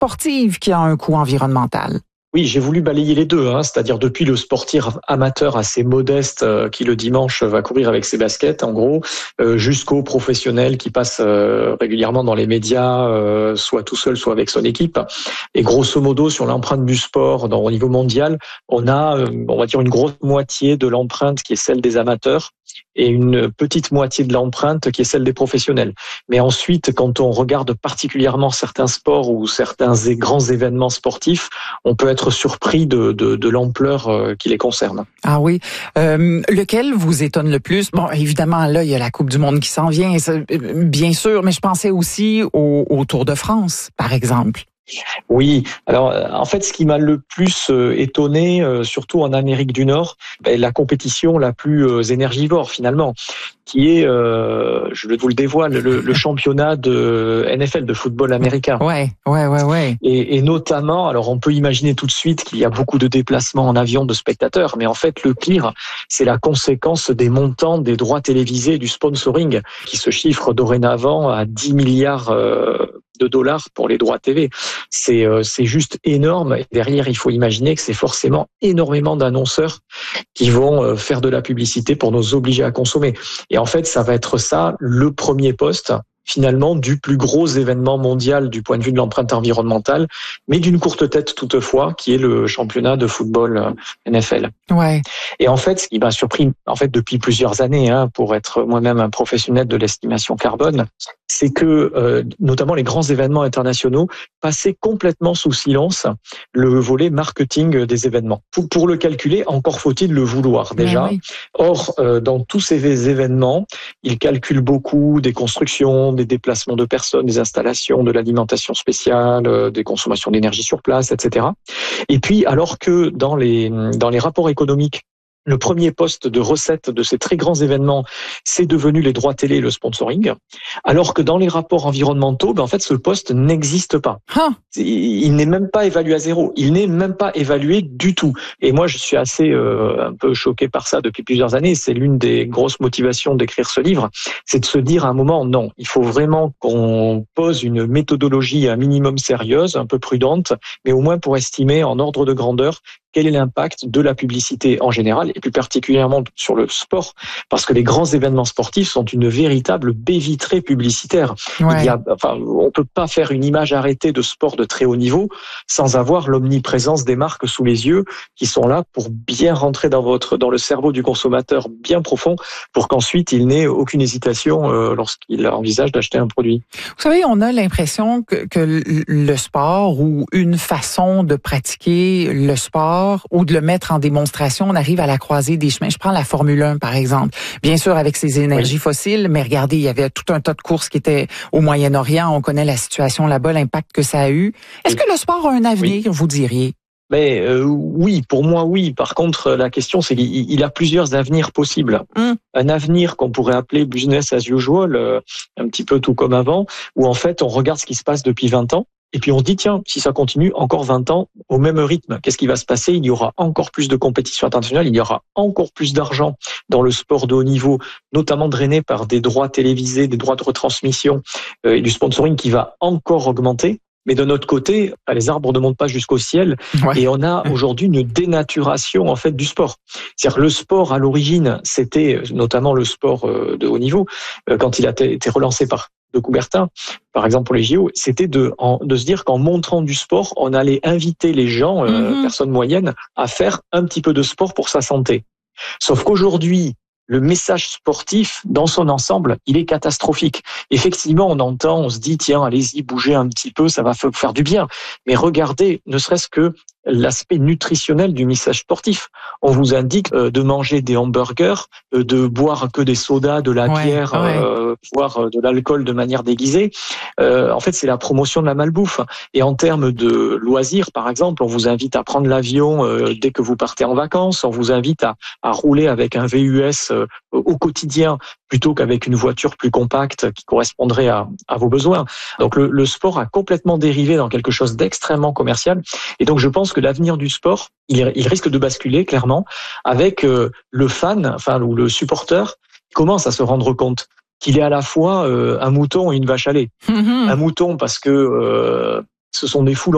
sportive qui a un coût environnemental. Oui, j'ai voulu balayer les deux, c'est-à-dire depuis le sportif amateur assez modeste qui le dimanche va courir avec ses baskets, en gros, jusqu'au professionnel qui passe régulièrement dans les médias, soit tout seul, soit avec son équipe. Et grosso modo, sur l'empreinte du sport au niveau mondial, on a, on va dire, une grosse moitié de l'empreinte qui est celle des amateurs et une petite moitié de l'empreinte qui est celle des professionnels. Mais ensuite, quand on regarde particulièrement certains sports ou certains grands événements sportifs, on peut être surpris de l'ampleur qui les concerne. Ah oui. Lequel vous étonne le plus? Bon, évidemment, là, il y a la Coupe du Monde qui s'en vient, bien sûr, mais je pensais aussi au Tour de France, par exemple. Oui, alors en fait, ce qui m'a le plus étonné, surtout en Amérique du Nord, la compétition la plus énergivore finalement, qui est, je vous le dévoile, le championnat de NFL, de football américain. Ouais. Et notamment, alors on peut imaginer tout de suite qu'il y a beaucoup de déplacements en avion de spectateurs, mais en fait le pire, c'est la conséquence des montants des droits télévisés et du sponsoring, qui se chiffrent dorénavant à 10 milliards de dollars pour les droits TV. C'est juste énorme. Et derrière, il faut imaginer que c'est forcément énormément d'annonceurs qui vont faire de la publicité pour nous obliger à consommer. Et en fait, ça va être ça le premier poste finalement du plus gros événement mondial du point de vue de l'empreinte environnementale, mais d'une courte tête toutefois, qui est le championnat de football NFL. Ouais. Et en fait, ce qui m'a surpris depuis plusieurs années, pour être moi-même un professionnel de l'estimation carbone, c'est que notamment les grands événements internationaux passaient complètement sous silence le volet marketing des événements. Pour le calculer, encore faut-il le vouloir déjà. Oui. Or, dans tous ces événements, ils calculent beaucoup des constructions, des déplacements de personnes, des installations, de l'alimentation spéciale, des consommations d'énergie sur place, etc. Et puis, alors que dans les rapports économiques, le premier poste de recette de ces très grands événements, c'est devenu les droits télé et le sponsoring, alors que dans les rapports environnementaux, en fait, ce poste n'existe pas. Il n'est même pas évalué à zéro. Il n'est même pas évalué du tout. Et moi, je suis assez un peu choqué par ça depuis plusieurs années. C'est l'une des grosses motivations d'écrire ce livre, c'est de se dire à un moment, non, il faut vraiment qu'on pose une méthodologie un minimum sérieuse, un peu prudente, mais au moins pour estimer en ordre de grandeur quel est l'impact de la publicité en général, et plus particulièrement sur le sport, parce que les grands événements sportifs sont une véritable baie vitrée publicitaire. Ouais. On peut pas faire une image arrêtée de sport de très haut niveau sans avoir l'omniprésence des marques sous les yeux, qui sont là pour bien rentrer dans le cerveau du consommateur bien profond, pour qu'ensuite il n'ait aucune hésitation lorsqu'il envisage d'acheter un produit. Vous savez, on a l'impression que le sport ou une façon de pratiquer le sport ou de le mettre en démonstration, on arrive à la croisée des chemins. Je prends la Formule 1, par exemple. Bien sûr, avec ses énergies fossiles, mais regardez, il y avait tout un tas de courses qui étaient au Moyen-Orient. On connaît la situation là-bas, l'impact que ça a eu. Est-ce que le sport a un avenir, vous diriez? Mais oui, pour moi, oui. Par contre, la question, c'est qu'il a plusieurs avenirs possibles. Un avenir qu'on pourrait appeler business as usual, un petit peu tout comme avant, où en fait, on regarde ce qui se passe depuis 20 ans. Et puis on se dit, tiens, si ça continue encore 20 ans au même rythme, qu'est-ce qui va se passer? Il y aura encore plus de compétitions internationales, il y aura encore plus d'argent dans le sport de haut niveau, notamment drainé par des droits télévisés, des droits de retransmission et du sponsoring qui va encore augmenter. Mais de notre côté, les arbres ne montent pas jusqu'au ciel, et on a aujourd'hui une dénaturation en fait du sport. C'est-à-dire le sport à l'origine, c'était notamment le sport de haut niveau, quand il a été relancé par de Coubertin, par exemple pour les JO, c'était de se dire qu'en montrant du sport, on allait inviter les gens, personnes moyennes, à faire un petit peu de sport pour sa santé. Sauf qu'aujourd'hui, le message sportif, dans son ensemble, il est catastrophique. Effectivement, on se dit, tiens, allez-y, bougez un petit peu, ça va faire du bien. Mais regardez, ne serait-ce que l'aspect nutritionnel du message sportif. On vous indique de manger des hamburgers, de boire que des sodas, de la bière, voire de l'alcool de manière déguisée. En fait, c'est la promotion de la malbouffe. Et en termes de loisirs, par exemple, on vous invite à prendre l'avion dès que vous partez en vacances. On vous invite à rouler avec un VUS au quotidien plutôt qu'avec une voiture plus compacte qui correspondrait à vos besoins. Donc le sport a complètement dérivé dans quelque chose d'extrêmement commercial. Et donc je pense que l'avenir du sport, il risque de basculer clairement avec le fan, ou le supporter, qui commence à se rendre compte qu'il est à la fois un mouton et une vache à lait. Un mouton parce que ce sont des foules